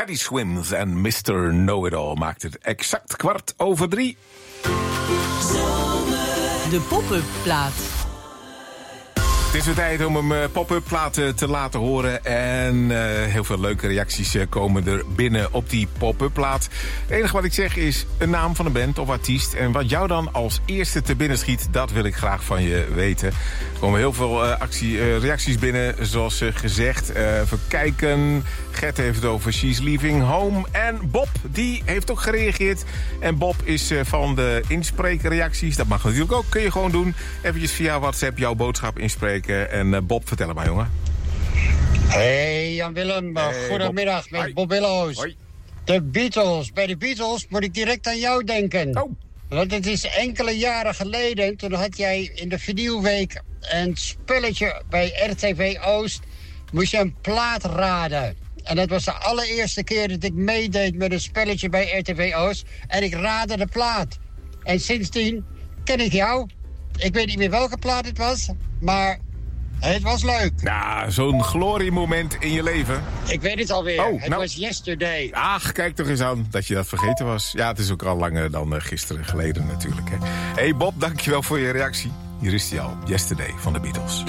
Teddy Swims en Mr. Know-It-All maakt het exact 2:15. De pop-up plaat. Het is weer tijd om hem pop-up platen te laten horen. En heel veel leuke reacties komen er binnen op die pop-up plaat. Het enige wat ik zeg is een naam van een band of artiest. En wat jou dan als eerste te binnen schiet, dat wil ik graag van je weten. Er komen heel veel reacties binnen, zoals gezegd. Even kijken. Gert heeft het over She's Leaving Home. En Bob, die heeft ook gereageerd. En Bob is van de inspreekreacties. Dat mag natuurlijk ook, kun je gewoon doen. Eventjes via WhatsApp jouw boodschap inspreken. En Bob, vertel het maar, jongen. Hey Jan-Willem, goedemiddag met Bob Willows. Hoi. De Beatles. Bij de Beatles moet ik direct aan jou denken. Oh. Want het is enkele jaren geleden, toen had jij in de vinylweek een spelletje bij RTV Oost. Moest je een plaat raden. En dat was de allereerste keer dat ik meedeed met een spelletje bij RTV Oost. En ik raadde de plaat. En sindsdien ken ik jou. Ik weet niet meer welke plaat het was, maar het was leuk. Nou, zo'n gloriemoment in je leven. Ik weet het alweer. Oh, het nou. was yesterday. Ach, kijk toch eens aan dat je dat vergeten was. Ja, het is ook al langer dan gisteren geleden natuurlijk. Hè. Hey Bob, dankjewel voor je reactie. Hier is hij al, Yesterday van de Beatles.